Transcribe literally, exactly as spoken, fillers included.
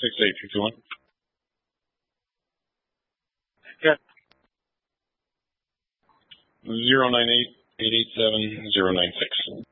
six eight two two one. Yeah. Zero nine eight eight eight seven zero nine six.